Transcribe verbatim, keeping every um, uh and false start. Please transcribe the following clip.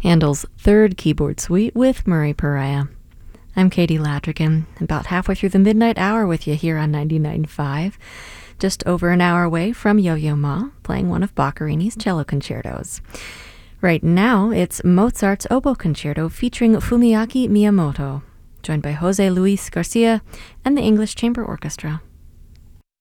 Handel's Third Keyboard Suite with Murray Pariah. I'm Katie Ladrigan, about halfway through the midnight hour with you here on ninety-nine point five, just over an hour away from Yo-Yo Ma, playing one of Boccherini's cello concertos. Right now, it's Mozart's Oboe Concerto featuring Fumiaki Miyamoto, joined by Jose Luis Garcia and the English Chamber Orchestra.